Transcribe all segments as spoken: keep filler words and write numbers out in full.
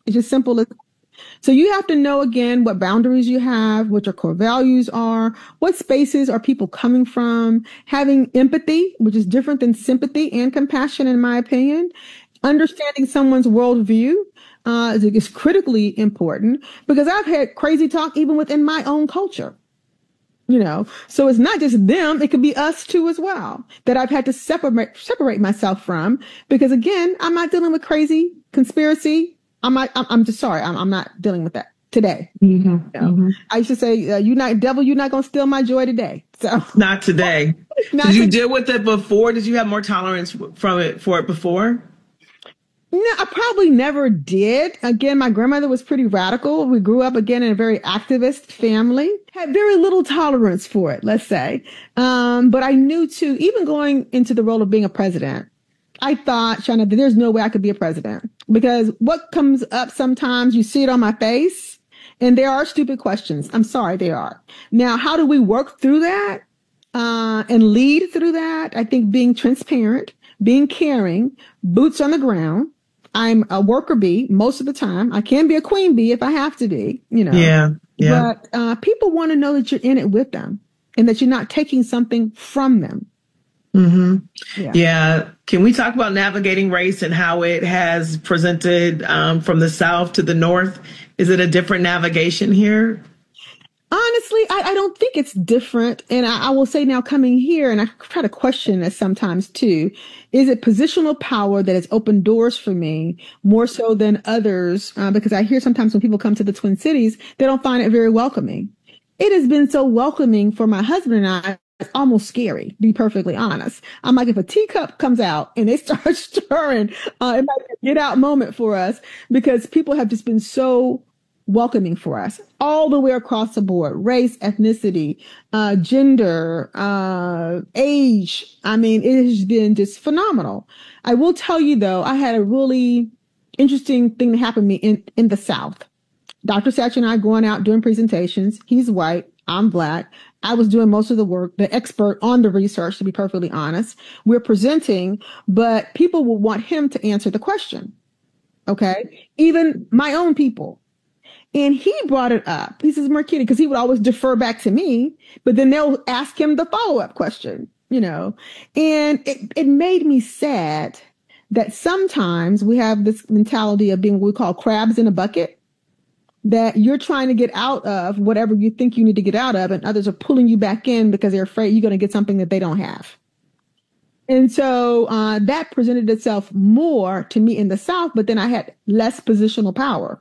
It's just simple as so you have to know again what boundaries you have, what your core values are, what spaces are people coming from, having empathy, which is different than sympathy and compassion, in my opinion. Understanding someone's worldview uh, is, is critically important because I've had crazy talk even within my own culture. You know, so it's not just them, it could be us too as well that I've had to separate separate myself from because again, I'm not dealing with crazy conspiracy. I'm not, I'm, I'm just sorry. I'm, I'm not dealing with that today. Mm-hmm, you know? mm-hmm. I used to say, uh, you not devil, you're not going to steal my joy today. So not today. not Did you today. deal with it before? Did you have more tolerance from it for it before? No, I probably never did. Again, my grandmother was pretty radical. We grew up again in a very activist family, had very little tolerance for it, let's say. Um, but I knew too, even going into the role of being a president, I thought, Shauna, that there's no way I could be a president because what comes up sometimes, you see it on my face and there are stupid questions. I'm sorry, they are. Now, how do we work through that uh, and lead through that? I think being transparent, being caring, boots on the ground. I'm a worker bee most of the time. I can be a queen bee if I have to be, you know. Yeah, yeah. But uh, people want to know that you're in it with them and that you're not taking something from them. Mm-hmm. Yeah. yeah. Can we talk about navigating race and how it has presented um, from the South to the North? Is it a different navigation here? Honestly, I, I don't think it's different. And I, I will say now coming here, and I try to question this sometimes too, is it positional power that has opened doors for me more so than others? Uh, because I hear sometimes when people come to the Twin Cities, they don't find it very welcoming. It has been so welcoming for my husband and I. It's almost scary, to be perfectly honest. I'm like, if a teacup comes out and they start stirring, uh, it might be a get out moment for us because people have just been so welcoming for us all the way across the board, race, ethnicity, uh, gender, uh, age. I mean, it has been just phenomenal. I will tell you though, I had a really interesting thing that happened to me in, in the South. Doctor Satcher and I going out doing presentations. He's white. I'm black. I was doing most of the work, the expert on the research, to be perfectly honest. We're presenting, but people will want him to answer the question. Okay. Even my own people. And he brought it up. He says, Marquita, because he would always defer back to me, but then they'll ask him the follow-up question, you know, and it, it made me sad that sometimes we have this mentality of being what we call crabs in a bucket, that you're trying to get out of whatever you think you need to get out of, and others are pulling you back in because they're afraid you're going to get something that they don't have. And so uh, that presented itself more to me in the South, but then I had less positional power.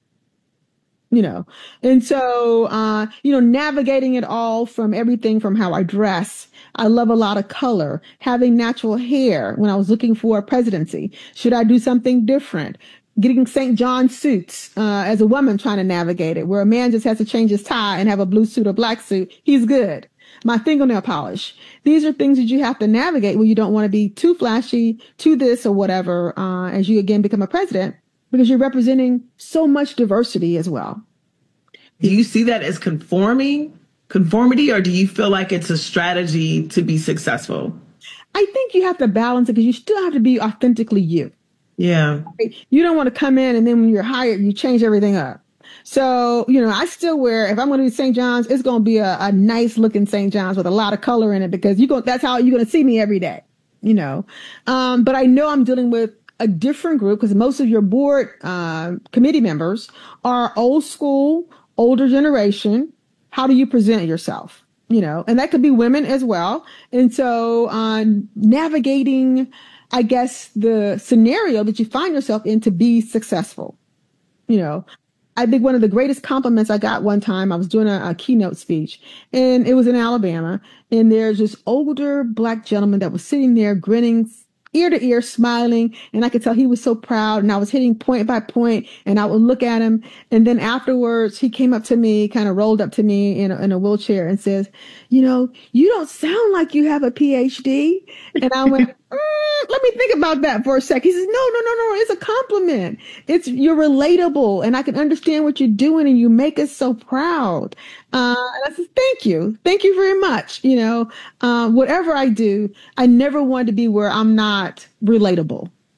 You know, and so, uh, you know, navigating it all from everything from how I dress. I love a lot of color, having natural hair when I was looking for a presidency. Should I do something different? Getting Saint John suits, uh, as a woman trying to navigate it, where a man just has to change his tie and have a blue suit or black suit. He's good. My fingernail polish. These are things that you have to navigate when you don't want to be too flashy, too this or whatever, uh, as you again become a president. Because you're representing so much diversity as well. Do you see that as conforming, conformity, or do you feel like it's a strategy to be successful? I think you have to balance it because you still have to be authentically you. Yeah. You don't want to come in and then when you're hired, you change everything up. So, you know, I still wear, if I'm going to be Saint John's, it's going to be a, a nice looking Saint John's with a lot of color in it because you go, that's how you're going to see me every day, you know. Um, but I know I'm dealing with a different group because most of your board uh, committee members are old school, older generation. How do you present yourself? You know, and that could be women as well. And so uh, navigating, I guess, the scenario that you find yourself in to be successful. You know, I think one of the greatest compliments I got one time, I was doing a, a keynote speech and it was in Alabama. And there's this older black gentleman that was sitting there grinning ear to ear, smiling. And I could tell he was so proud. And I was hitting point by point and I would look at him. And then afterwards, he came up to me, kind of rolled up to me in a, in a wheelchair and says, you know, you don't sound like you have a P H D. And I went, mm, let me think about that for a sec. He says, no, no, no, no. It's a compliment. It's, you're relatable and I can understand what you're doing and you make us so proud. Uh, and I said, thank you. Thank you very much. You know, uh, whatever I do, I never want to be where I'm not relatable.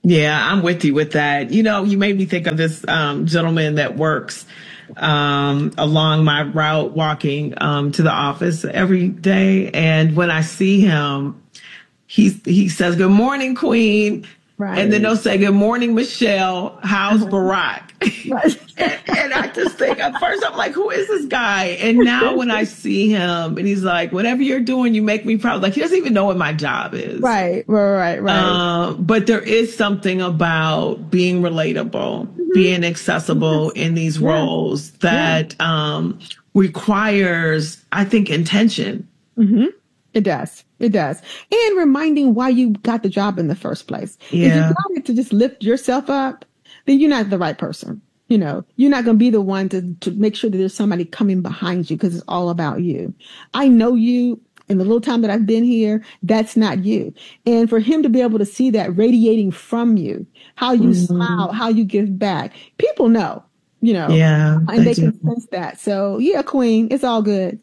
Yeah, I'm with you with that. You know, you made me think of this um, gentleman that works um, along my route walking um, to the office every day. And when I see him, he's, he says, "Good morning, Queen." Right. And then they'll say, "Good morning, Michelle. How's uh-huh. Barack?" Right. and, and I just think at first I'm like, who is this guy? And now when I see him and he's like, "Whatever you're doing, you make me proud." Like he doesn't even know what my job is. Right, right, right, right. Uh, but there is something about being relatable, mm-hmm. being accessible yes. in these yeah. roles that yeah. um, requires, I think, intention. Mm-hmm. It does. It does. And reminding why you got the job in the first place. Yeah. If you got it to just lift yourself up, then you're not the right person. You know, you're not going to be the one to, to make sure that there's somebody coming behind you because it's all about you. I know you in the little time that I've been here, that's not you. And for him to be able to see that radiating from you, how you mm-hmm. smile, how you give back, people know. You know, yeah, and they can sense that. So yeah, Queen, it's all good.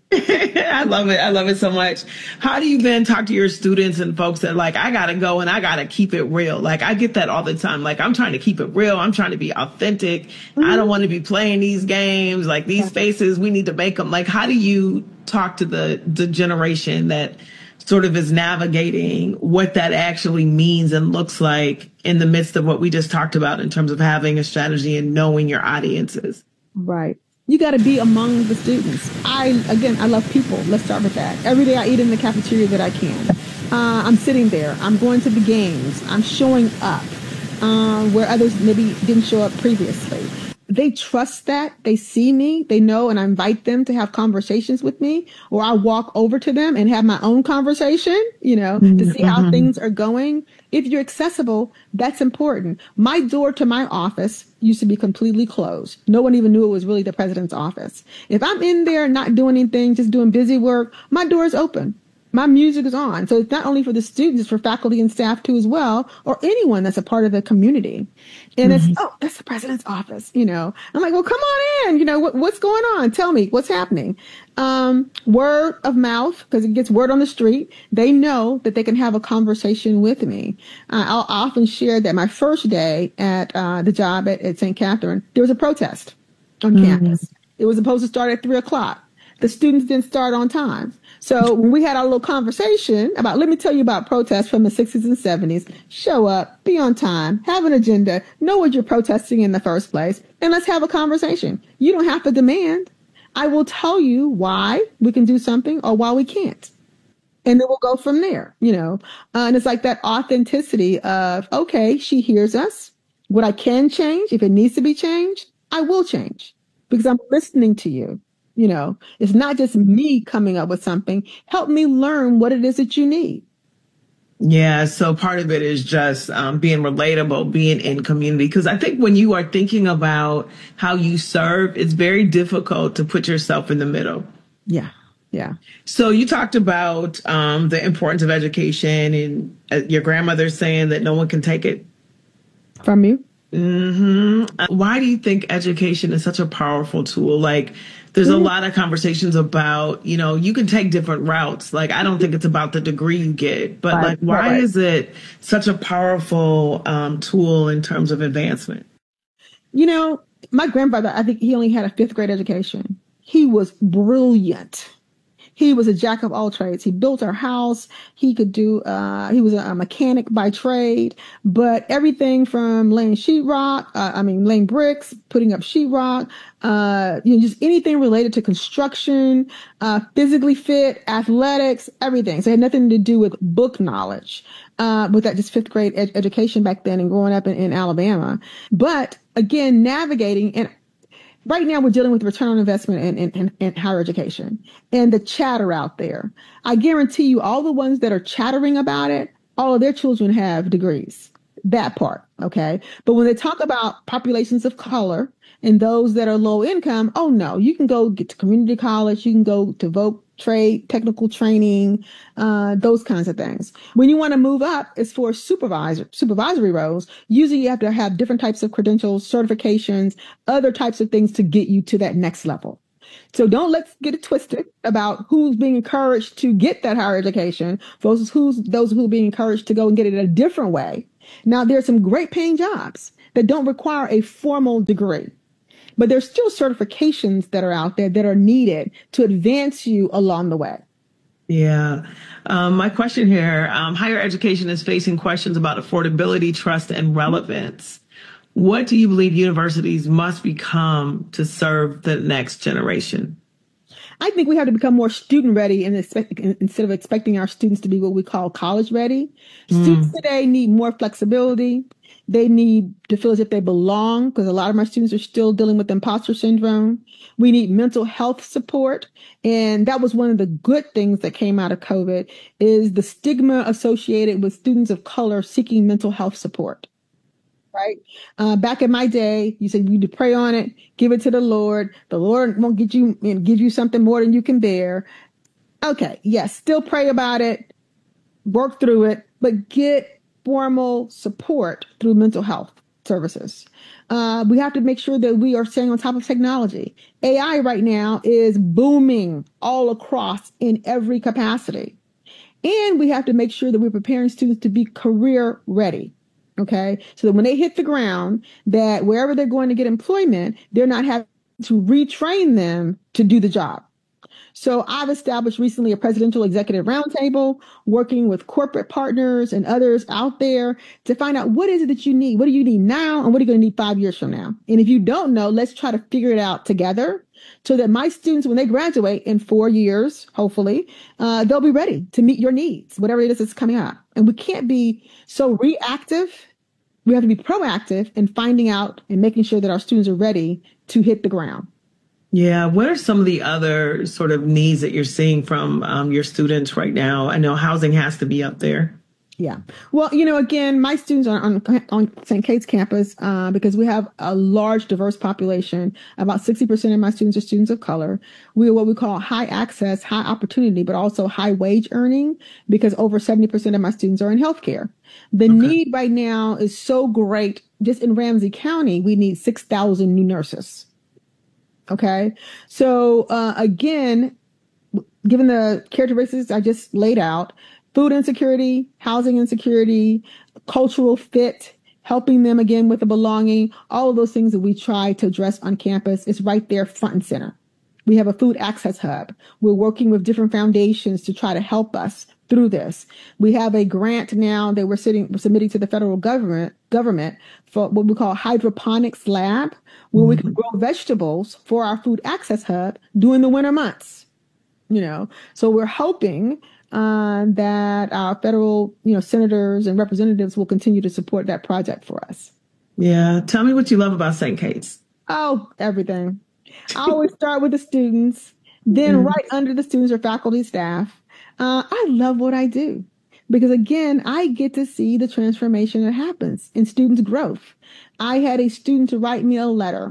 I love it. I love it so much. How do you then talk to your students and folks that like, I gotta go and I gotta keep it real? Like I get that all the time. Like I'm trying to keep it real. I'm trying to be authentic. Mm-hmm. I don't want to be playing these games. Like these yeah. faces, we need to make them. Like, how do you talk to the the generation that sort of is navigating what that actually means and looks like in the midst of what we just talked about in terms of having a strategy and knowing your audiences? Right. You got to be among the students. I, again, I love people. Let's start with that. Every day I eat in the cafeteria that I can. Uh, I'm sitting there. I'm going to the games. I'm showing up uh, where others maybe didn't show up previously. They trust that. They see me. They know, and I invite them to have conversations with me, or I walk over to them and have my own conversation, you know, mm-hmm. to see how things are going. If you're accessible, that's important. My door to my office used to be completely closed. No one even knew it was really the president's office. If I'm in there not doing anything, just doing busy work, my door is open. My music is on. So it's not only for the students, it's for faculty and staff too as well, or anyone that's a part of the community. And mm-hmm. it's, oh, that's the president's office, you know. I'm like, well, come on in. You know, what, what's going on? Tell me what's happening. Um, word of mouth, because it gets word on the street. They know that they can have a conversation with me. Uh, I'll often share that my first day at uh, the job at, at Saint Catherine, there was a protest on mm-hmm. campus. It was supposed to start at three o'clock. The students didn't start on time. So when we had our little conversation about, let me tell you about protests from the sixties and seventies, show up, be on time, have an agenda, know what you're protesting in the first place, and let's have a conversation. You don't have to demand. I will tell you why we can do something or why we can't. And then we'll go from there, you know. Uh, and it's like that authenticity of, okay, she hears us. What I can change, if it needs to be changed, I will change because I'm listening to you. You know, it's not just me coming up with something. Help me learn what it is that you need. Yeah. So part of it is just um, being relatable, being in community. Because I think when you are thinking about how you serve, it's very difficult to put yourself in the middle. Yeah. Yeah. So you talked about um, the importance of education and uh, your grandmother saying that no one can take it from you. Mm-hmm. Why do you think education is such a powerful tool? Like, there's a lot of conversations about, you know, you can take different routes. Like, I don't think it's about the degree you get, but right, like, why right. is it such a powerful um, tool in terms of advancement? You know, my grandfather, I think he only had a fifth grade education. He was brilliant. He was a jack of all trades. He built our house. He could do, uh, he was a, a mechanic by trade, but everything from laying sheetrock, uh, I mean, laying bricks, putting up sheetrock, uh, you know, just anything related to construction, uh, physically fit, athletics, everything. So it had nothing to do with book knowledge, uh, with that just fifth grade ed- education back then and growing up in, in Alabama. But again, navigating and right now, we're dealing with return on investment in, in, in, in higher education and the chatter out there. I guarantee you all the ones that are chattering about it, all of their children have degrees. That part. Okay. But when they talk about populations of color and those that are low income, oh no, you can go get to community college. You can go to voc trade, technical training, uh, those kinds of things. When you want to move up, it's for supervisor, supervisory roles. Usually you have to have different types of credentials, certifications, other types of things to get you to that next level. So don't let's get it twisted about who's being encouraged to get that higher education versus who's those who are being encouraged to go and get it a different way. Now, there are some great paying jobs that don't require a formal degree, but there's still certifications that are out there that are needed to advance you along the way. Yeah. Um, my question here, um, higher education is facing questions about affordability, trust, and relevance. What do you believe universities must become to serve the next generation? I think we have to become more student ready and expect, instead of expecting our students to be what we call college ready. Students Mm. today need more flexibility. They need to feel as if they belong because a lot of my students are still dealing with imposter syndrome. We need mental health support. And that was one of the good things that came out of COVID is the stigma associated with students of color seeking mental health support. Right. Uh, back in my day, you said you need to pray on it, give it to the Lord. The Lord won't get you and give you something more than you can bear. Okay. Yes. Still pray about it, work through it, but get formal support through mental health services. Uh, we have to make sure that we are staying on top of technology. A I right now is booming all across in every capacity. And we have to make sure that we're preparing students to be career ready. Okay. So that when they hit the ground, that wherever they're going to get employment, they're not having to retrain them to do the job. So I've established recently a presidential executive roundtable working with corporate partners and others out there to find out what is it that you need? What do you need now? And what are you going to need five years from now? And if you don't know, let's try to figure it out together so that my students, when they graduate in four years, hopefully, uh, they'll be ready to meet your needs, whatever it is that's coming up. And we can't be so reactive. We have to be proactive in finding out and making sure that our students are ready to hit the ground. Yeah. What are some of the other sort of needs that you're seeing from um, your students right now? I know housing has to be up there. Yeah. Well, you know, again, my students are on, on Saint Kate's campus uh, because we have a large, diverse population. About sixty percent of my students are students of color. We are what we call high access, high opportunity, but also high wage earning because over seventy percent of my students are in healthcare. The okay. need right now is so great. Just in Ramsey County, we need six thousand new nurses. Okay. So uh, again, given the characteristics I just laid out, food insecurity, housing insecurity, cultural fit, helping them again with the belonging, all of those things that we try to address on campus is right there front and center. We have a food access hub. We're working with different foundations to try to help us through this. We have a grant now that we're, sitting, we're submitting to the federal government government for what we call hydroponics lab, where mm-hmm. we can grow vegetables for our food access hub during the winter months. You know, so we're hoping uh, that our federal, you know, senators and representatives will continue to support that project for us. Yeah. Tell me what you love about Saint Kate's. Oh, everything. I always start with the students, then mm-hmm. right under the students are faculty, staff. Uh, I love what I do because, again, I get to see the transformation that happens in students' growth. I had a student to write me a letter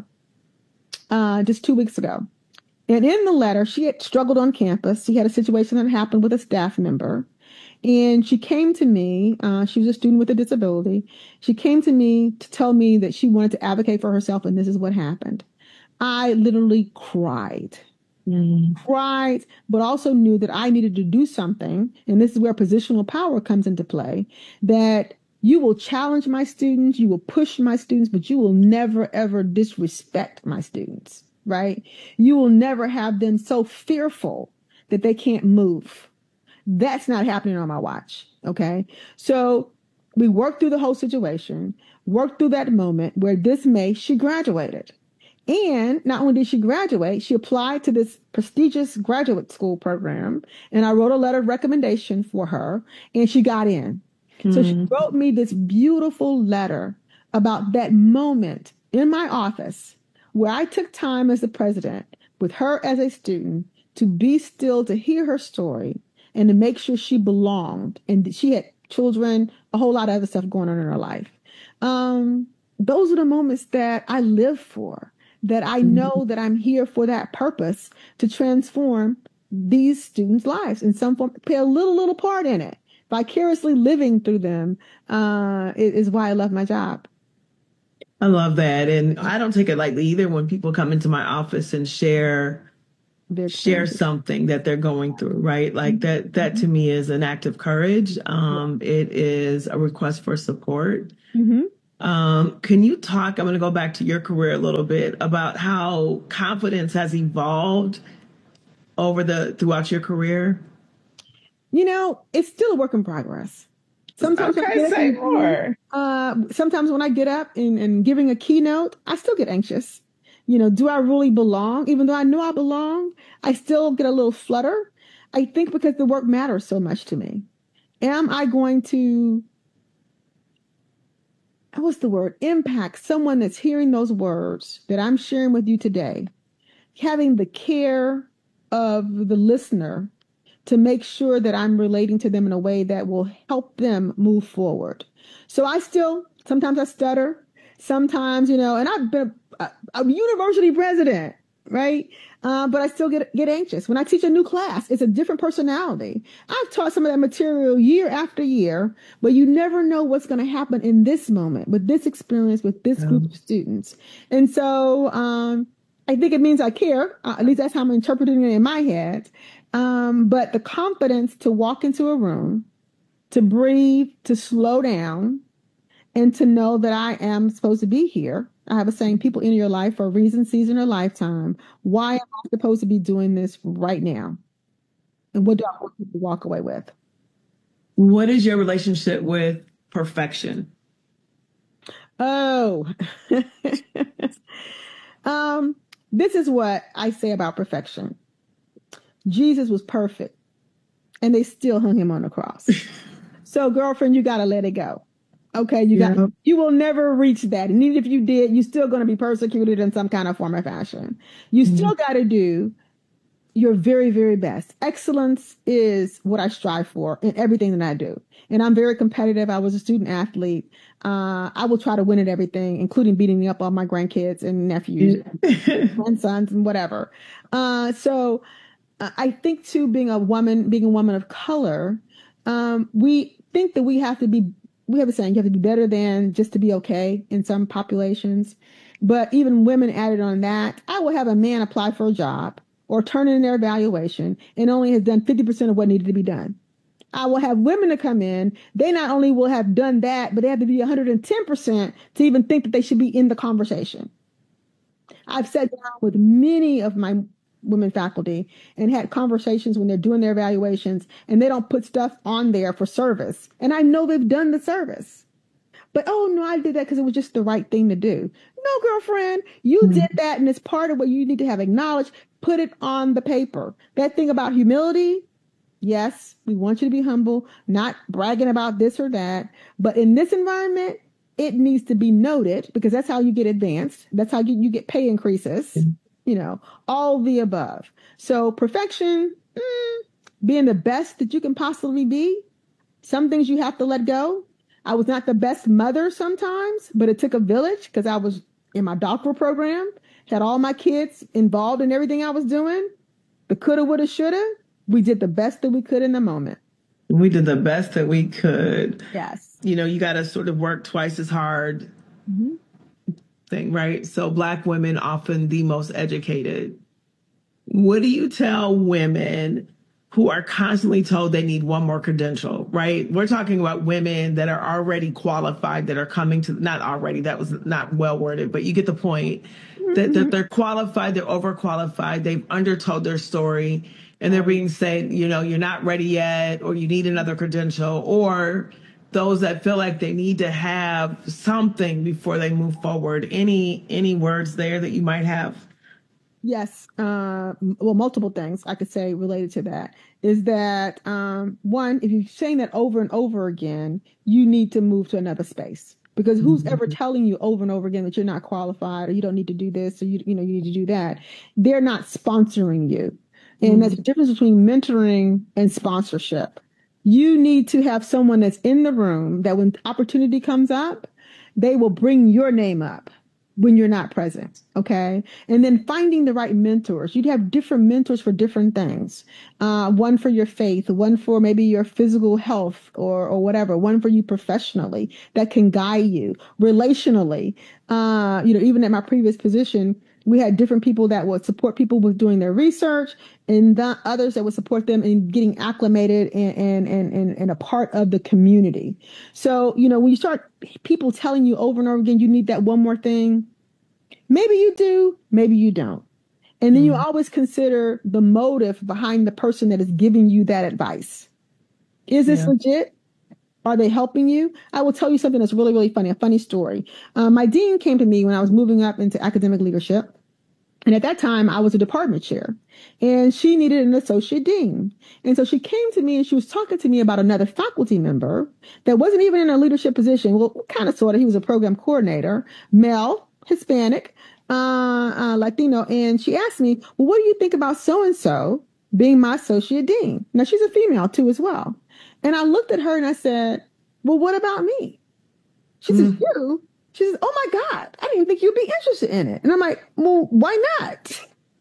uh, just two weeks ago. And in the letter, she had struggled on campus. She had a situation that happened with a staff member. And she came to me. Uh, she was a student with a disability. She came to me to tell me that she wanted to advocate for herself. And this is what happened. I literally cried. Mm. Cried, but also knew that I needed to do something. And this is where positional power comes into play, that you will challenge my students, you will push my students, but you will never, ever disrespect my students, right? You will never have them so fearful that they can't move. That's not happening on my watch, okay? So we worked through the whole situation, worked through that moment where this May she graduated. And not only did she graduate, she applied to this prestigious graduate school program. And I wrote a letter of recommendation for her and she got in. Mm-hmm. So she wrote me this beautiful letter about that moment in my office where I took time as the president with her as a student to be still, to hear her story and to make sure she belonged. And she had children, a whole lot of other stuff going on in her life. Um, those are the moments that I live for. That I know that I'm here for that purpose to transform these students' lives in some form, play a little, little part in it. Vicariously living through them uh, is why I love my job. I love that. And I don't take it lightly either when people come into my office and share Very share experienced. something that they're going through, right? Like that, that to me is an act of courage. Um, it is a request for support. Mm-hmm. Um, can you talk, I'm going to go back to your career a little bit about how confidence has evolved over the, throughout your career? You know, it's still a work in progress. Sometimes when I Okay, get up say and, more. uh, sometimes when I get up and, and giving a keynote, I still get anxious. You know, do I really belong? Even though I know I belong, I still get a little flutter. I think because the work matters so much to me. Am I going to, what's the word? Impact someone that's hearing those words that I'm sharing with you today, having the care of the listener to make sure that I'm relating to them in a way that will help them move forward. So I still, sometimes I stutter. Sometimes, you know, and I've been a, a university president, right? Uh, but I still get get anxious. When I teach a new class, it's a different personality. I've taught some of that material year after year, but you never know what's going to happen in this moment with this experience with this group of students. And so um, I think it means I care. Uh, at least that's how I'm interpreting it in my head. Um, but the confidence to walk into a room, to breathe, to slow down, and to know that I am supposed to be here. I have a saying, people enter your life for a reason, season, or lifetime. Why am I supposed to be doing this right now? And what do I want people to walk away with? What is your relationship with perfection? Oh, um, this is what I say about perfection. Jesus was perfect, and they still hung him on the cross. So, girlfriend, you got to let it go. Okay, you got, Yeah. you will never reach that. And even if you did, you're still going to be persecuted in some kind of form or fashion. You still got to do your very, very best. Excellence is what I strive for in everything that I do. And I'm very competitive. I was a student athlete. Uh, I will try to win at everything, including beating up all my grandkids and nephews, grandsons, and whatever. Uh, so uh, I think too, being a woman, being a woman of color, um, we think that we have to be, we have a saying, you have to be better than just to be okay in some populations. But even women added on that, I will have a man apply for a job or turn in their evaluation and only has done fifty percent of what needed to be done. I will have women to come in. They not only will have done that, but they have to be one hundred ten percent to even think that they should be in the conversation. I've sat down with many of my women faculty and had conversations when they're doing their evaluations and they don't put stuff on there for service. And I know they've done the service. But oh no, I did that because it was just the right thing to do. No, girlfriend, you mm-hmm. did that, and it's part of what you need to have acknowledged. Put it on the paper. That thing about humility, yes, we want you to be humble, not bragging about this or that. But in this environment, it needs to be noted because that's how you get advanced. That's how you, you get pay increases, mm-hmm. you know, all the above. So perfection, mm, being the best that you can possibly be. Some things you have to let go. I was not the best mother sometimes, but it took a village because I was in my doctoral program, had all my kids involved in everything I was doing. The coulda, woulda, shoulda. We did the best that we could in the moment. We did the best that we could. Yes. You know, you got to sort of work twice as hard mm-hmm. thing, right? So Black women often the most educated. What do you tell women who are constantly told they need one more credential, right? We're talking about women that are already qualified, that are coming to, not already, that was not well worded, but you get the point, mm-hmm. that, that they're qualified, they're overqualified, they've undertold their story, and they're being said, you know, you're not ready yet, or you need another credential, or those that feel like they need to have something before they move forward. Any, any words there that you might have? Yes. Uh, well, multiple things I could say related to that is that, um, one, if you're saying that over and over again, you need to move to another space because who's mm-hmm. ever telling you over and over again that you're not qualified or you don't need to do this or you, you know, you need to do that. They're not sponsoring you. And mm-hmm. that's the difference between mentoring and sponsorship. You need to have someone that's in the room that when opportunity comes up, they will bring your name up when you're not present. Okay. And then finding the right mentors. You'd have different mentors for different things. Uh, one for your faith, one for maybe your physical health or, or whatever, one for you professionally that can guide you relationally. Uh, you know, even at my previous position, We had different people that would support people with doing their research, and the others that would support them in getting acclimated and, and, and, and, and a part of the community. So, you know, when you start people telling you over and over again, you need that one more thing, maybe you do, maybe you don't. And then you Mm. always consider the motive behind the person that is giving you that advice. Is this Yeah. legit? Are they helping you? I will tell you something that's really, really funny, a funny story. Um, my dean came to me when I was moving up into academic leadership. And at that time, I was a department chair, and she needed an associate dean. And so she came to me and she was talking to me about another faculty member that wasn't even in a leadership position. Well, kind of, sort of. He was a program coordinator, male, Hispanic, uh, uh, Latino. And she asked me, well, what do you think about so-and-so being my associate dean? Now, she's a female too as well. And I looked at her and I said, well, what about me? She mm. says, you? She says, oh my God, I didn't think you'd be interested in it. And I'm like, well, why not?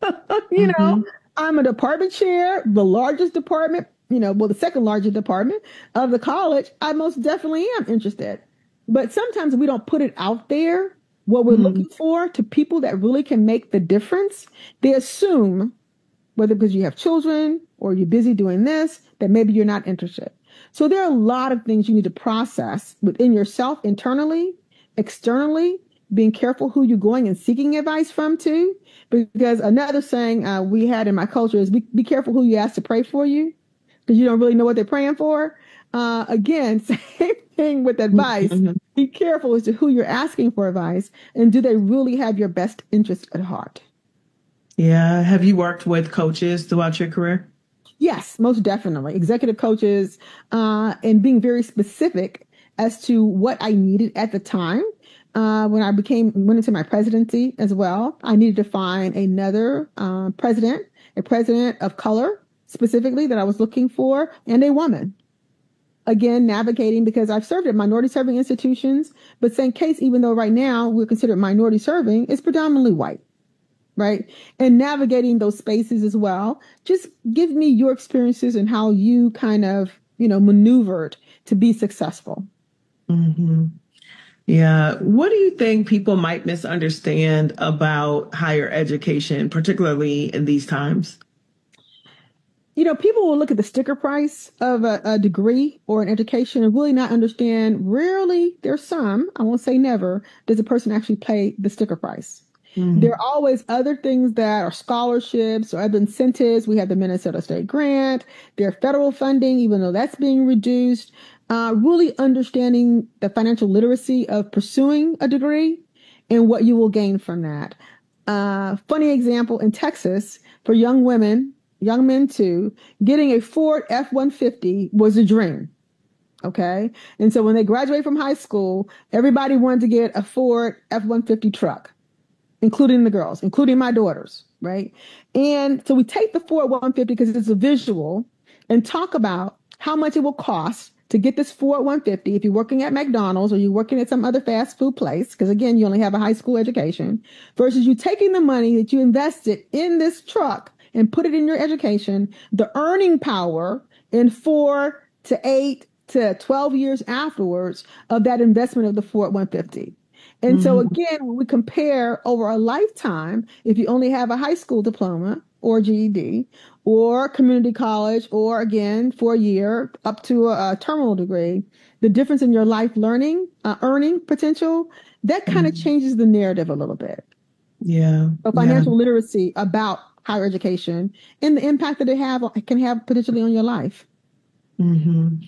you mm-hmm. know, I'm a department chair, the largest department, you know, well, the second largest department of the college. I most definitely am interested. But sometimes we don't put it out there, what we're mm-hmm. looking for, to people that really can make the difference. They assume, whether because you have children or you're busy doing this, that maybe you're not interested. So there are a lot of things you need to process within yourself internally, externally, being careful who you're going and seeking advice from too. Because another saying uh, we had in my culture is be, be careful who you ask to pray for you, because you don't really know what they're praying for. Uh, again, same thing with advice. Mm-hmm. Be careful as to who you're asking for advice, and do they really have your best interest at heart? Yeah. Have you worked with coaches throughout your career? Yes, most definitely. Executive coaches, uh, and being very specific as to what I needed at the time. Uh, when I became, went into my presidency as well, I needed to find another uh, president, a president of color specifically that I was looking for, and a woman. Again, navigating, because I've served at minority serving institutions, but Saint Case, even though right now we're considered minority serving, is predominantly white. Right. And navigating those spaces as well. Just give me your experiences and how you kind of, you know, maneuvered to be successful. Mm-hmm. Yeah. What do you think people might misunderstand about higher education, particularly in these times? You know, people will look at the sticker price of a, a degree or an education and really not understand. Rarely, there's some, I won't say never, does a person actually pay the sticker price. Mm. There are always other things that are scholarships or other incentives. We have the Minnesota State Grant. There are federal funding, even though that's being reduced. Uh, really understanding the financial literacy of pursuing a degree and what you will gain from that. Uh, funny example, in Texas, for young women, young men too, getting a Ford F one fifty was a dream. Okay. And so when they graduate from high school, everybody wanted to get a Ford F one fifty truck, including the girls, including my daughters, right? And so we take the Ford one fifty because it's a visual and talk about how much it will cost to get this Ford one fifty if you're working at McDonald's or you're working at some other fast food place, because again, you only have a high school education, versus you taking the money that you invested in this truck and put it in your education, the earning power in four to eight to twelve years afterwards of that investment of the Ford one fifty. And mm-hmm. so again, when we compare over a lifetime, if you only have a high school diploma or G E D or community college, or again, for a year up to a, a terminal degree, the difference in your life learning, uh, earning potential, that kind of mm-hmm. changes the narrative a little bit. Yeah. So financial yeah. literacy about higher education and the impact that it have can have potentially on your life. Mm-hmm.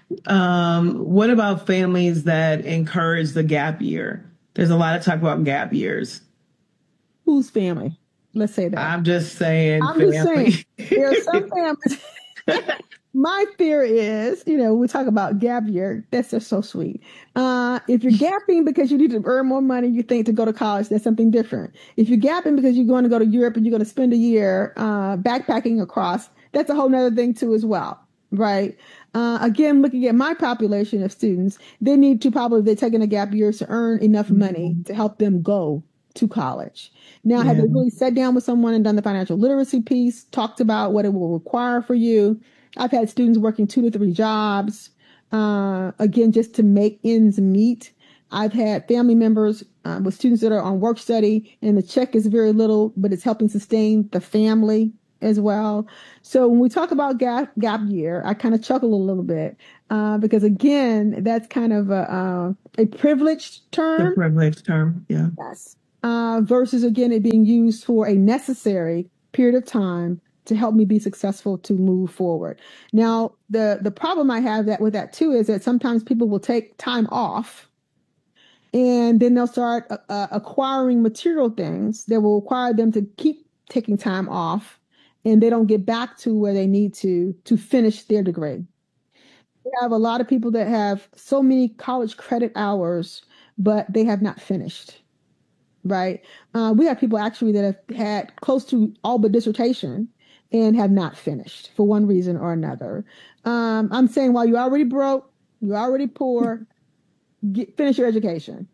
Um, what about families that encourage the gap year? There's a lot of talk about gap years. Whose family? Let's say that. I'm just saying. I'm family. just saying. There are some families. My fear is, you know, we talk about gap year. That's just so sweet. Uh, if you're gapping because you need to earn more money, you think to go to college, that's something different. If you're gapping because you're going to go to Europe and you're going to spend a year uh, backpacking across, that's a whole nother thing too as well. Right. Uh, again, looking at my population of students, they need to probably, they're taking a gap year to earn enough money to help them go to college. Now, yeah. have they really sat down with someone and done the financial literacy piece, talked about what it will require for you? I've had students working two to three jobs, uh, again, just to make ends meet. I've had family members uh, with students that are on work study, and the check is very little, but it's helping sustain the family as well. So when we talk about gap gap year, I kind of chuckle a little bit uh, because again, that's kind of a uh, a privileged The term. privileged term. Yeah. Yes. Uh, versus again it being used for a necessary period of time to help me be successful to move forward. Now, the the problem I have that with that too is that sometimes people will take time off and then they'll start uh, uh, acquiring material things that will require them to keep taking time off, and they don't get back to where they need to to finish their degree. We have a lot of people that have so many college credit hours, but they have not finished. Right. Uh, we have people actually that have had close to all but dissertation and have not finished for one reason or another. Um, I'm saying while you're already broke, you're already poor, get, finish your education.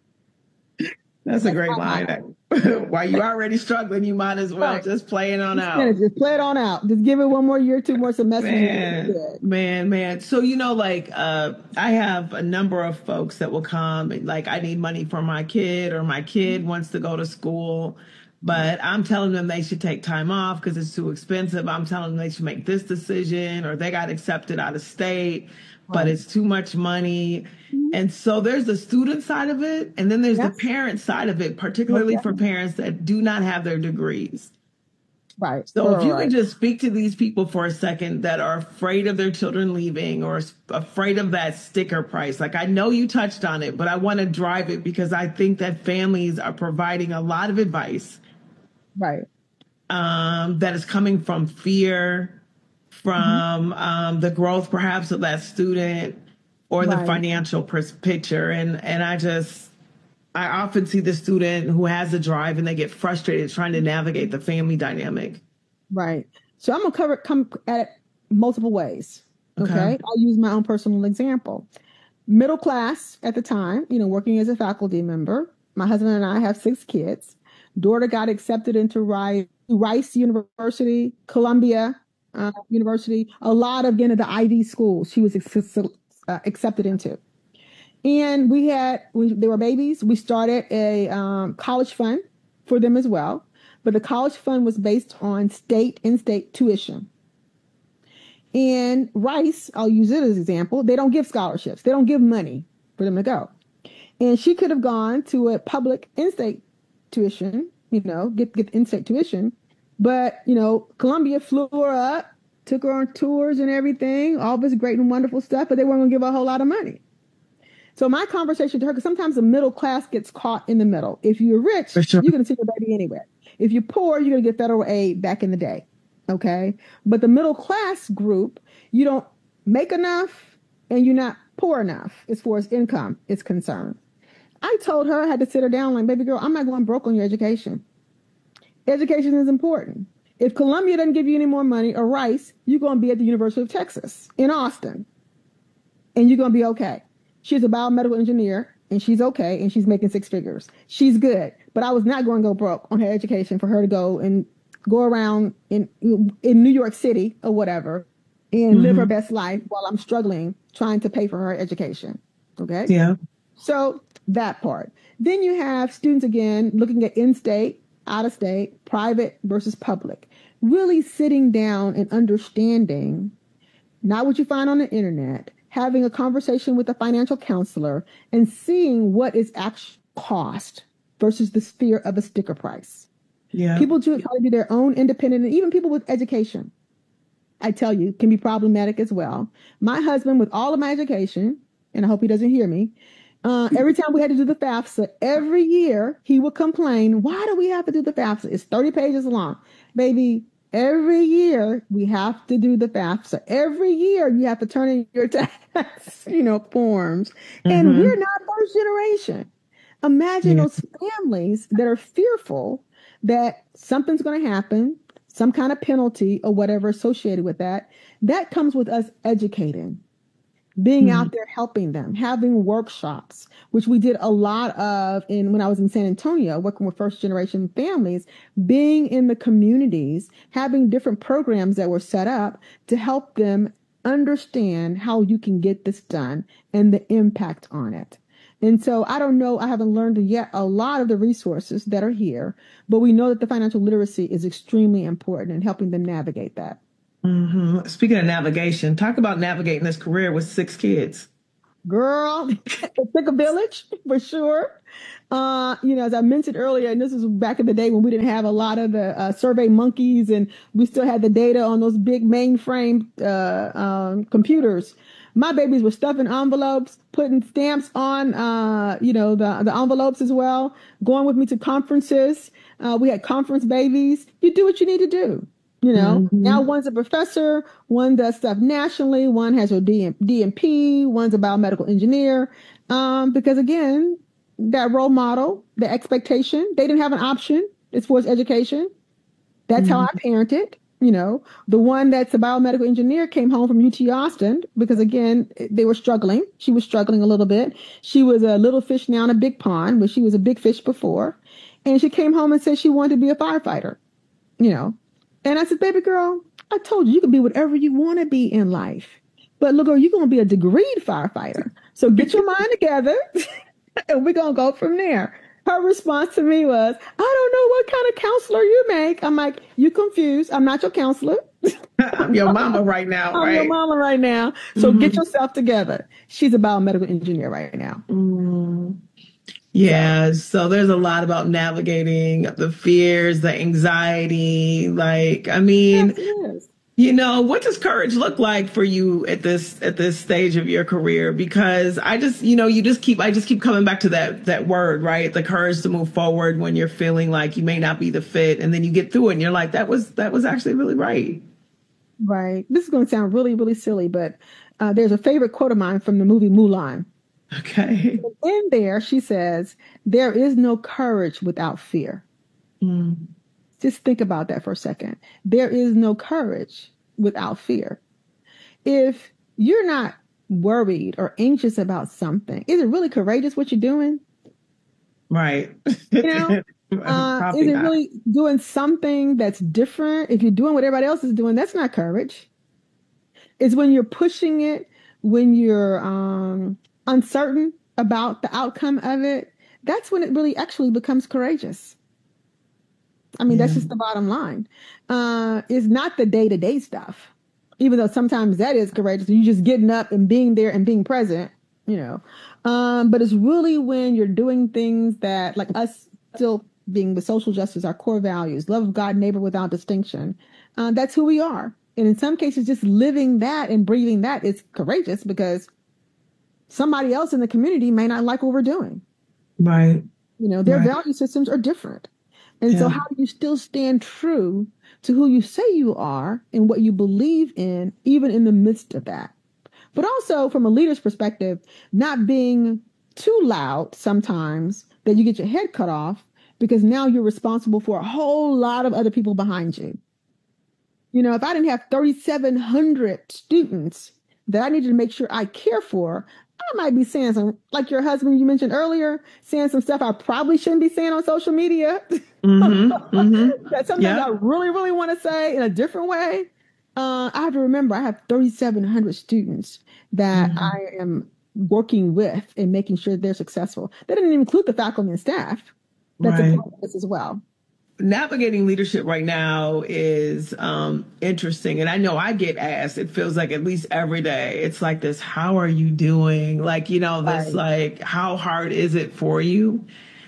That's a great line. While you're already struggling, you might as well Right. just play it on Just out. finish, just play it on out. Just give it one more year, two more semesters. and you're Man, good. man, man. So, you know, like, uh, I have a number of folks that will come and like, I need money for my kid or my kid wants to go to school, but I'm telling them they should take time off because it's too expensive. I'm telling them they should make this decision or they got accepted out of state, but Right. it's too much money. And so there's the student side of it, and then there's the Yes. parent side of it, particularly Most for parents that do not have their degrees. Right. So if you Right. can just speak to these people for a second that are afraid of their children leaving or s- afraid of that sticker price. Like I know you touched on it, but I want to drive it because I think that families are providing a lot of advice Right. um, that is coming from fear, from um, the growth perhaps of that student or the Right. financial pers- picture. And and I just I often see the student who has the drive and they get frustrated trying to navigate the family dynamic. Right. So I'm gonna cover come at it multiple ways. Okay. Okay. I'll use my own personal example. Middle class at the time, you know, working as a faculty member. My husband and I have six kids. Daughter got accepted into Rice, Rice University, Columbia uh, University, a lot of, again, of the Ivy schools she was ex- uh, accepted into. And we had, we, they were babies. We started a um, college fund for them as well. But the college fund was based on state in-state tuition. And Rice, I'll use it as an example, they don't give scholarships. They don't give money for them to go. And she could have gone to a public in-state tuition, you know, get, get in-state tuition. But, you know, Columbia flew her up, took her on tours and everything, all this great and wonderful stuff, but they weren't going to give her a whole lot of money. So my conversation to her, because sometimes the middle class gets caught in the middle. If you're rich, For sure. you're going to see your baby anywhere. If you're poor, you're going to get federal aid back in the day. Okay. But the middle class group, you don't make enough and you're not poor enough as far as income is concerned. I told her, I had to sit her down like, baby girl, I'm not going broke on your education. Education is important. If Columbia doesn't give you any more money or Rice, you're going to be at the University of Texas in Austin and you're going to be okay. She's a biomedical engineer and she's okay and she's making six figures. She's good. But I was not going to go broke on her education for her to go and go around in in New York City or whatever and mm-hmm. live her best life while I'm struggling trying to pay for her education. Okay? Yeah. So that part. Then you have students again looking at in-state, out-of-state, private versus public. Really sitting down and understanding not what you find on the internet, having a conversation with a financial counselor and seeing what is actual cost versus the fear of a sticker price. Yeah. People try to do their own independent, and even people with education, I tell you, can be problematic as well. My husband, with all of my education, and I hope he doesn't hear me, uh, every time we had to do the FAFSA, every year he would complain, why do we have to do the FAFSA? It's thirty pages long. Baby, every year we have to do the FAFSA. Every year you have to turn in your tax, you know, forms. Mm-hmm. And we're not first generation. Imagine yeah. those families that are fearful that something's going to happen, some kind of penalty or whatever associated with that. That comes with us educating, being mm-hmm. out there helping them, having workshops, which we did a lot of in when I was in San Antonio, working with first generation families, being in the communities, having different programs that were set up to help them understand how you can get this done and the impact on it. And so I don't know, I haven't learned yet a lot of the resources that are here, but we know that the financial literacy is extremely important in helping them navigate that. Hmm. Speaking of navigation, talk about navigating this career with six kids. Girl, it took a village for sure. Uh, you know, as I mentioned earlier, and this was back in the day when we didn't have a lot of the uh, survey monkeys and we still had the data on those big mainframe uh, um, computers. My babies were stuffing envelopes, putting stamps on, uh, you know, the, the envelopes as well, going with me to conferences. Uh, we had conference babies. You do what you need to do. You know, now Hmm. one's a professor, one does stuff nationally, one has her D M, D M P, one's a biomedical engineer. Um, because again, that role model, the expectation, they didn't have an option as far as education. That's how I Hmm. parented. You know, the one that's a biomedical engineer came home from U T Austin because again, they were struggling. She was struggling a little bit. She was a little fish now in a big pond, but she was a big fish before. And she came home and said she wanted to be a firefighter, you know. And I said, baby girl, I told you you can be whatever you want to be in life. But look, girl, you're going to be a degreed firefighter. So get your mind together and we're going to go from there. Her response to me was, I don't know what kind of counselor you make. I'm like, you confused. I'm not your counselor. I'm your mama right now, I'm your right? mama right now. So get Hmm. yourself together. She's a biomedical engineer right now. Mm. So, Yeah, so there's a lot about navigating the fears, the anxiety. Like, I yes, mean, it is. you know, what does courage look like for you at this at this stage of your career? Because I just, you know, you just keep I just keep coming back to that that word, right? The courage to move forward when you're feeling like you may not be the fit, and then you get through it and you're like, that was that was actually really right. Right. This is going to sound really, really silly, but uh, there's a favorite quote of mine from the movie Mulan. Okay. In there, she says, there is no courage without fear. Mm. Just think about that for a second. There is no courage without fear. If you're not worried or anxious about something, is it really courageous what you're doing? Right. You know, uh, is Probably it not. really doing something that's different? If you're doing what everybody else is doing, that's not courage. It's when you're pushing it, when you're um, uncertain about the outcome of it. That's when it really actually becomes courageous. I mean, that's Yeah. just the bottom line. Uh, it's not the day to day stuff, even though sometimes that is courageous. You just getting up and being there and being present, you know. Um, but it's really when you're doing things that, like us still being with social justice, our core values, love of God, neighbor without distinction. Uh, that's who we are. And in some cases, just living that and breathing that is courageous because somebody else in the community may not like what we're doing. Right. You know, their Right. value systems are different. And so, Yeah. how do you still stand true to who you say you are and what you believe in, even in the midst of that? But also, from a leader's perspective, not being too loud sometimes that you get your head cut off because now you're responsible for a whole lot of other people behind you. You know, if I didn't have thirty-seven hundred students that I needed to make sure I care for, I might be saying some, like your husband you mentioned earlier, saying some stuff I probably shouldn't be saying on social media Mm-hmm. Mm-hmm. that sometimes I Yep. really, really want to say in a different way. Uh, I have to remember I have thirty-seven hundred students that Mm-hmm. I am working with and making sure they're successful. That didn't include the faculty and staff. That's a Right. part of this as well. Navigating leadership right now is um, interesting. And I know I get asked, it feels like at least every day, it's like this, how are you doing? Like, you know, this, Right. like, how hard is it for you?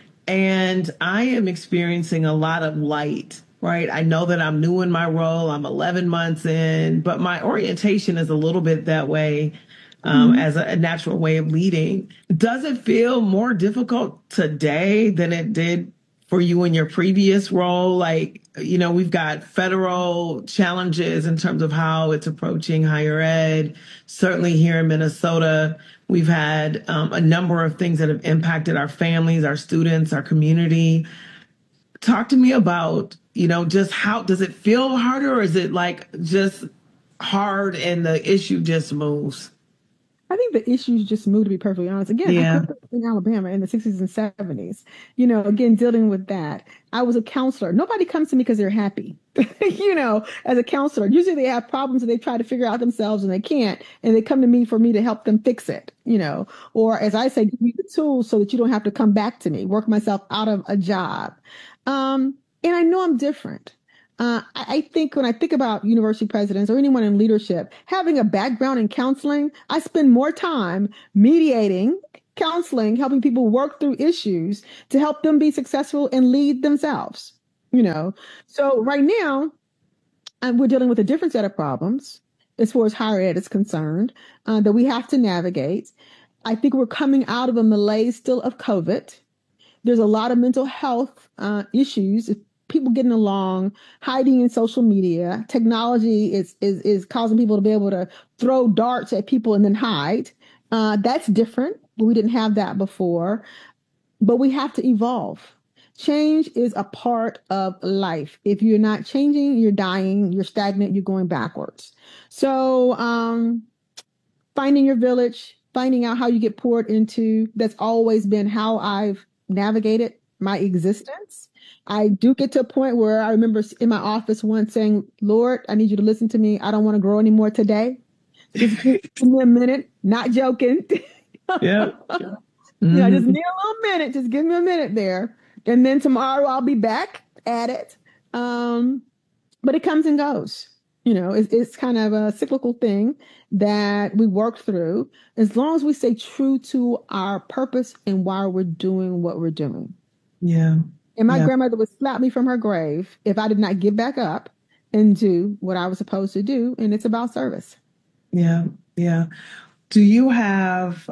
And I am experiencing a lot of light, right? I know that I'm new in my role. I'm eleven months in, but my orientation is a little bit that way. Um, Mhm. as a, a natural way of leading. Does it feel more difficult today than it did for you in your previous role? Like, you know, we've got federal challenges in terms of how it's approaching higher ed. Certainly here in Minnesota, we've had um, a number of things that have impacted our families, our students, our community. Talk to me about, you know, just how does it feel harder or is it like just hard and the issue just moves? I think the issues just moved, to be perfectly honest. Again, I grew Yeah. up in Alabama in the sixties and seventies. You know, again, dealing with that. I was a counselor. Nobody comes to me because they're happy. You know, as a counselor, usually they have problems and they try to figure out themselves and they can't. And they come to me for me to help them fix it, you know, or as I say, give me the tools so that you don't have to come back to me, work myself out of a job. Um, and I know I'm different. Uh, I, I think when I think about university presidents or anyone in leadership, having a background in counseling, I spend more time mediating, counseling, helping people work through issues to help them be successful and lead themselves. You know, so right now uh, we're dealing with a different set of problems as far as higher ed is concerned uh, that we have to navigate. I think we're coming out of a malaise still of COVID. There's a lot of mental health uh, issues, people getting along, hiding in social media. Technology is, is, is causing people to be able to throw darts at people and then hide. Uh, that's different. We didn't have that before, but we have to evolve. Change is a part of life. If you're not changing, you're dying, you're stagnant, you're going backwards. So, um, finding your village, finding out how you get poured into. That's always been how I've navigated my existence. I do get to a point where I remember in my office once saying, Lord, I need you to listen to me. I don't want to grow anymore today. Just give me a minute, not joking. Yeah. You know, I just Mm-hmm. need a little minute. Just give me a minute there. And then tomorrow I'll be back at it. Um, but it comes and goes. You know, it's, it's kind of a cyclical thing that we work through as long as we stay true to our purpose and why we're doing what we're doing. Yeah. And my Yeah. grandmother would slap me from her grave if I did not get back up and do what I was supposed to do. And it's about service. Yeah. Yeah. Do you have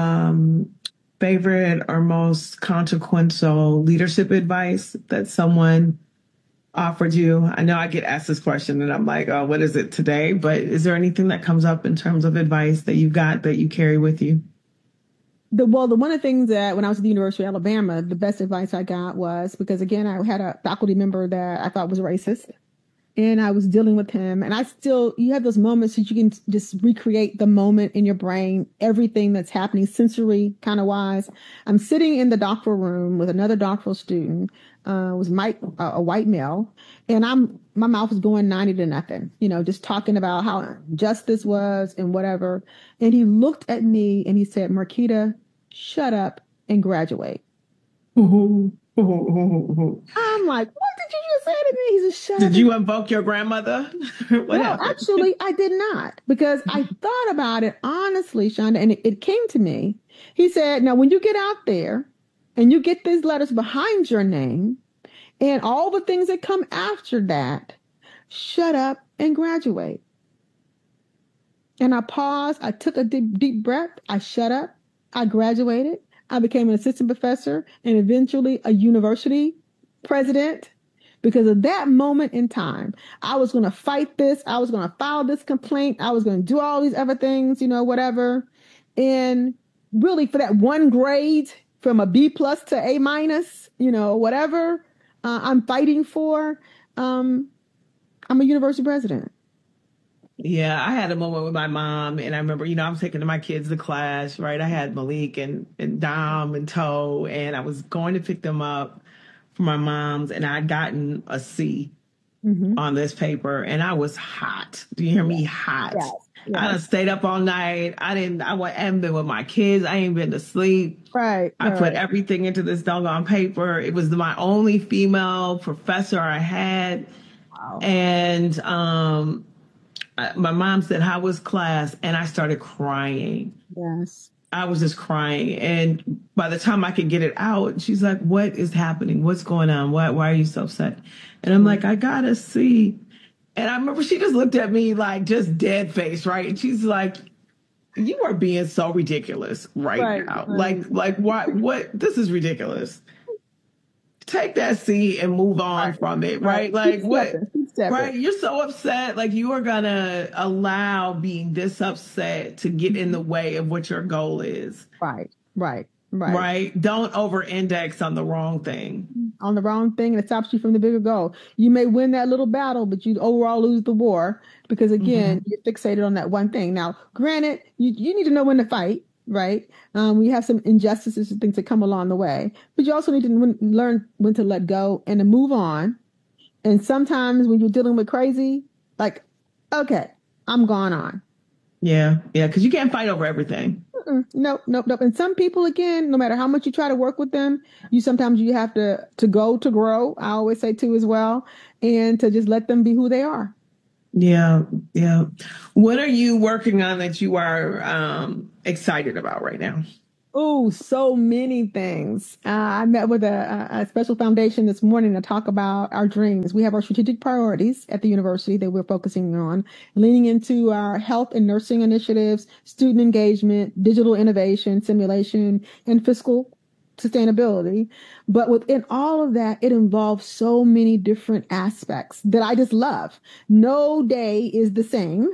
um favorite or most consequential leadership advice that someone offered you? I know I get asked this question and I'm like, oh, what is it today? But is there anything that comes up in terms of advice that you got that you carry with you? The, well, the one of the things that when I was at the University of Alabama, the best advice I got was because again, I had a faculty member that I thought was racist. And I was dealing with him. And I still, you have those moments that you can just recreate the moment in your brain, everything that's happening sensory kind of wise. I'm sitting in the doctoral room with another doctoral student, uh, was Mike, uh, a white male, and I'm, my mouth was going ninety to nothing, you know, just talking about how justice was and whatever. And he looked at me and he said, Marquita, shut up and graduate. I'm like, what did you just say to me? He said, shut Did up and you invoke your grandmother? What no, happened? actually, I did not because I thought about it honestly, Shonda, and it, it came to me. He said, now, when you get out there and you get these letters behind your name and all the things that come after that, shut up and graduate. And I paused. I took a deep, deep breath. I shut up. I graduated. I became an assistant professor and eventually a university president because of that moment in time. I was going to fight this. I was going to file this complaint. I was going to do all these other things, you know, whatever. And really, for that one grade from a B plus to A minus, you know, whatever uh, I'm fighting for, um, I'm a university president. Yeah, I had a moment with my mom, and I remember, you know, I'm taking my kids to class, right? I had Malik and, and Dom and Toe, and I was going to pick them up for my mom's, and I'd gotten a C Mm-hmm. on this paper, and I was hot. Do you hear me? Yes, Hot. yes, I done yes. stayed up all night. I didn't, I wa- haven't been with my kids. I ain't been to sleep. Right, I put right. everything into this doggone paper. It was my only female professor I had. Wow. And um, my mom said, how was class? And I started crying. Yes. I was just crying. And by the time I could get it out, she's like, what is happening? What's going on? Why, why are you so upset? And I'm like, I gotta see. And I remember she just looked at me like just dead face, right? And she's like, you are being so ridiculous right Right, now. right. Like, like why, what, this is ridiculous. Take that seat and move on Right, from it, right. right? Keep Like what, stepping, keep stepping. right? You're so upset. Like you are gonna allow being this upset to get in the way of what your goal is, Right, right, right. right? Don't over index on the wrong thing. on the wrong thing and it stops you from the bigger goal. You may win that little battle, but you overall lose the war because again, Mm-hmm. you're fixated on that one thing. Now, granted, you, you need to know when to fight, right? Um, we have some injustices and things that come along the way, but you also need to win, learn when to let go and to move on. And sometimes when you're dealing with crazy, like, okay, I'm gone on. Yeah, yeah, because you can't fight over everything. Mm-mm. Nope, nope, nope. And some people, again, no matter how much you try to work with them, you sometimes you have to to go to grow. I always say too as well, and to just let them be who they are. Yeah, yeah. What are you working on that you are um, excited about right now? Oh, so many things. Uh, I met with a, a special foundation this morning to talk about our dreams. We have our strategic priorities at the university that we're focusing on, leaning into our health and nursing initiatives, student engagement, digital innovation, simulation, and fiscal sustainability. But within all of that, it involves so many different aspects that I just love. No day is the same,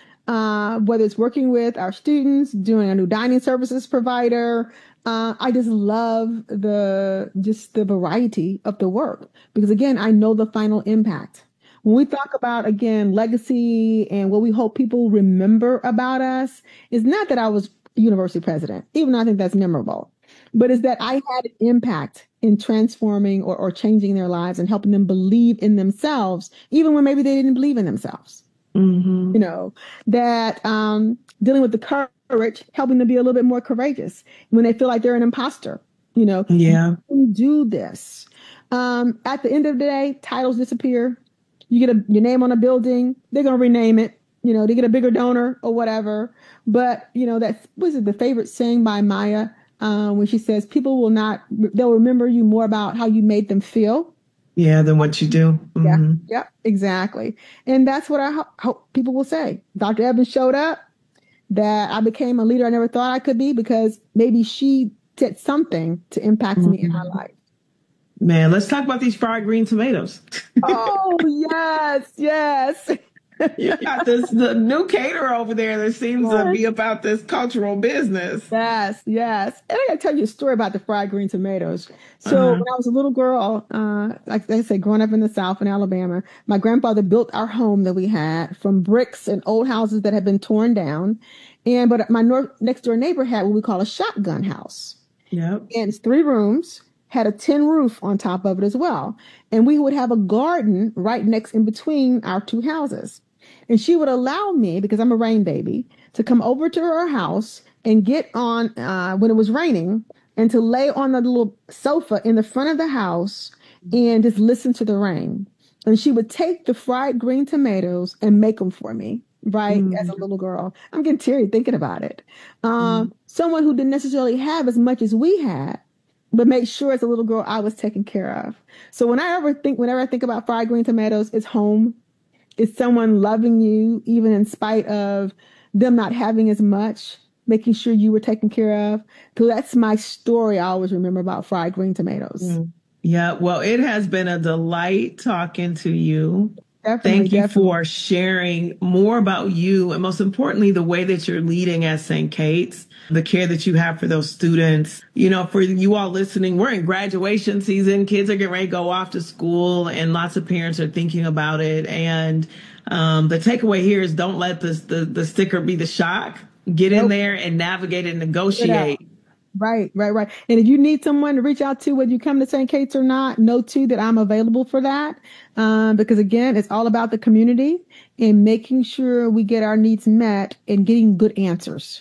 uh, whether it's working with our students, doing a new dining services provider. Uh, I just love the just the variety of the work because again, I know the final impact. When we talk about again legacy and what we hope people remember about us, is not that I was university president, even though I think that's memorable, but is that I had an impact in transforming or, or changing their lives and helping them believe in themselves, even when maybe they didn't believe in themselves. Mm-hmm. You know, that um, dealing with the courage, helping them be a little bit more courageous when they feel like they're an imposter. You know, you Yeah. can do this. Um, at the end of the day, titles disappear. You get a, your name on a building, they're going to rename it. You know, they get a bigger donor or whatever. But, you know, that's, was it the favorite saying by Maya um, when she says, people will not, they'll remember you more about how you made them feel. Yeah, than what you do. Yeah, Mm-hmm. yeah, exactly. And that's what I ho- hope people will say. Doctor Evans showed up, that I became a leader I never thought I could be because maybe she did something to impact me in my Mm-hmm. life. Man, let's talk about these fried green tomatoes. Oh, yes, yes. You got this the new caterer over there that seems to Yes, be about this cultural business. yes, yes. And I gotta tell you a story about the fried green tomatoes. So Uh-huh. when I was a little girl, uh, like I said, growing up in the South in Alabama, my grandfather built our home that we had from bricks and old houses that had been torn down. And but my nor- next door neighbor had what we call a shotgun house. Yep. And it's three rooms, had a tin roof on top of it as well. And we would have a garden right next in between our two houses. And she would allow me, because I'm a rain baby, to come over to her house and get on uh, when it was raining and to lay on the little sofa in the front of the house and just listen to the rain. And she would take the fried green tomatoes and make them for me, right? As a Mm-hmm. little girl. I'm getting teary thinking about it. Um, someone who didn't necessarily have as much as we had, but make sure as a little girl I was taken care of. So when I ever think, whenever I think about fried green tomatoes, it's home. It's someone loving you, even in spite of them not having as much, making sure you were taken care of. So that's my story I always remember about fried green tomatoes. Mm. Yeah, well, it has been a delight talking to you. Definitely, Thank you definitely. for sharing more about you and most importantly, the way that you're leading at Saint Kate's, the care that you have for those students. You know, for you all listening, we're in graduation season. Kids are getting ready to go off to school and lots of parents are thinking about it. And um, the takeaway here is don't let this, the, the sticker be the shock. Get in Nope. there and navigate and Figure it out. negotiate. Right, right, right. And if you need someone to reach out to, whether you come to Saint Kate's or not, know too that I'm available for that. Um, because again, it's all about the community and making sure we get our needs met and getting good answers.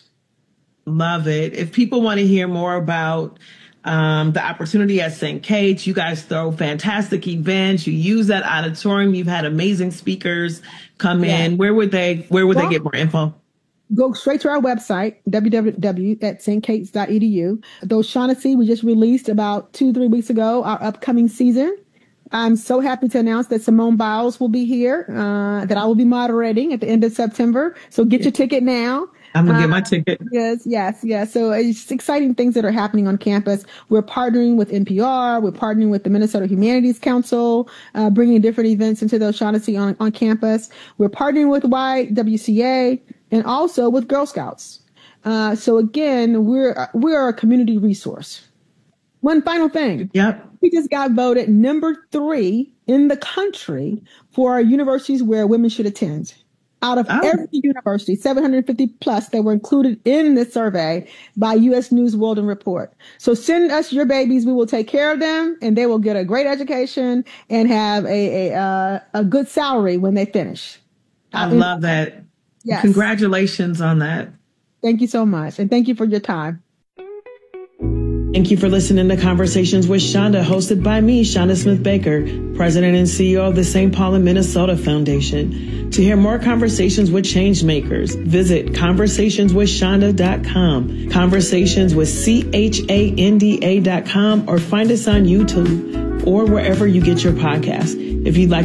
Love it. If people want to hear more about um, the opportunity at Saint Kate's, you guys throw fantastic events. You use that auditorium. You've had amazing speakers come Yeah. in. Where would they? Where would they Well, get more info? go straight to our website, w w w dot st kates dot e d u. Though Shaughnessy, we just released about two, three weeks ago, our upcoming season. I'm so happy to announce that Simone Biles will be here, uh, that I will be moderating at the end of September. So get your ticket now. I'm gonna Uh, get my ticket. yes, yes, yes. So it's exciting things that are happening on campus. We're partnering with N P R. We're partnering with the Minnesota Humanities Council, uh, bringing different events into the Shaughnessy on, on campus. We're partnering with Y W C A and also with Girl Scouts. Uh, so again, we're we're a community resource. One final thing. Yep. We just got voted number three in the country for our universities where women should attend. Out of oh. every university, seven hundred fifty plus that were included in this survey by U S News World and Report. So send us your babies. We will take care of them, and they will get a great education and have a a, uh, a good salary when they finish. I love that. Yes. Congratulations on that. Thank you so much. And thank you for your time. Thank you for listening to Conversations with Shonda, hosted by me, Shonda Smith Baker, President and C E O of the Saint Paul and Minnesota Foundation. To hear more conversations with change makers, visit conversations with shonda dot com, conversations with C H A N D A dot com, or find us on YouTube or wherever you get your podcasts. If you'd like